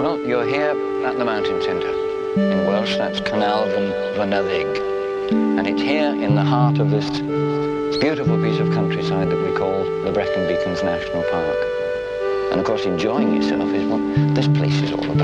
Well, you're here at the mountain centre. In Welsh, that's Carnarvon Fynyddig. And it's here in the heart of this beautiful piece of countryside that we call the Brecon Beacons National Park. And of course, enjoying yourself is what this place is all about.